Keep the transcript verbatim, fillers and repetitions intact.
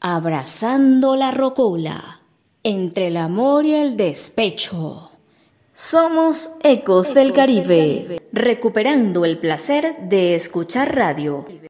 Abrazando la rocola, entre el amor y el despecho. Somos Ecos del Caribe, recuperando el placer de escuchar radio.